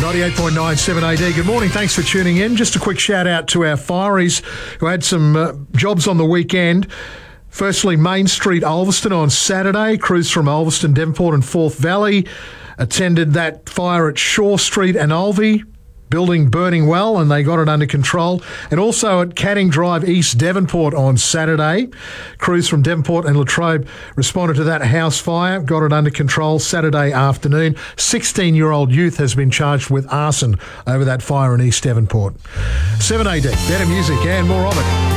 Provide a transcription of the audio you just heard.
98.97 AD. Good morning. Thanks for tuning in. Just a quick shout out to our fireys who had some jobs on the weekend. Firstly, Main Street, Ulverston on Saturday. Crews from Ulverston, Devonport and Forth Valley attended that fire at Shaw Street and Ulvie. Building burning well, and they got it under control. And also at Canning Drive, East Devonport on Saturday. Crews from Devonport and Latrobe responded to that house fire, got it under control Saturday afternoon. 16-year-old youth has been charged with arson over that fire in East Devonport. 7AD, better music and more of it.